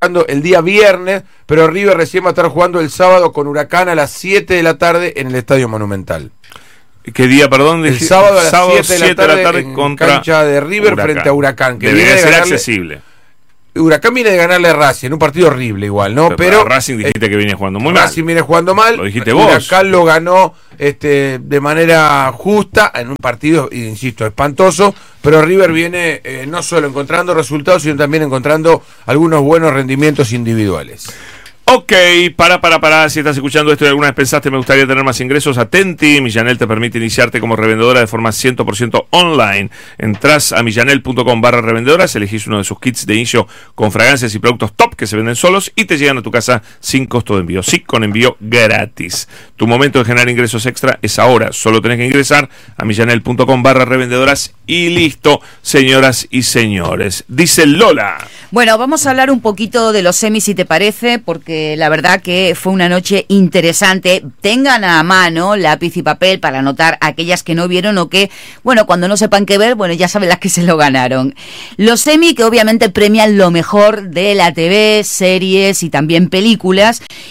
jugando el día viernes, pero River recién va a estar jugando el sábado con Huracán a las 7 de la tarde en el Estadio Monumental. ¿Qué día, perdón? El sábado a las 7 de la tarde en contra cancha de River Huracán. Frente a Huracán. Que debería viene ser ganarle, accesible. Huracán viene de ganarle a Racing, en un partido horrible igual, ¿no? Pero Racing dijiste que viene jugando muy Racing viene jugando mal. Lo dijiste vos. Huracán lo ganó de manera justa en un partido, insisto, espantoso, pero River viene no solo encontrando resultados, sino también encontrando algunos buenos rendimientos individuales. Ok, para. Si estás escuchando esto y alguna vez pensaste me gustaría tener más ingresos, atenti. Millanel te permite iniciarte como revendedora de forma 100% online. Entrás a millanel.com/revendedoras, elegís uno de sus kits de inicio con fragancias y productos top que se venden solos y te llegan a tu casa sin costo de envío. Sí, con envío gratis. Tu momento de generar ingresos extra es ahora. Solo tenés que ingresar a millanel.com/revendedoras y listo, señoras y señores. Dice Lola. Bueno, vamos a hablar un poquito de los semis, si te parece, porque la verdad que fue una noche interesante. Tengan a mano lápiz y papel para anotar aquellas que no vieron o que, bueno, cuando no sepan qué ver, bueno, ya saben las que se lo ganaron. Los semi que obviamente premian lo mejor de la TV, series y también películas.